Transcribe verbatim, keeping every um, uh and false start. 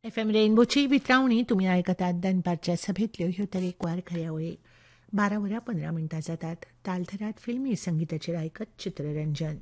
F M रेनबोची वितरावणी तुम्ही आयकतात दनपारच्या सभेतल्यो ह्यो तरेकवार खऱ्यावळी बारा वरां पंदरा मिनटां जातात. तालथरात फिल्मी संगीताचेर आयकत चित्ररंजन.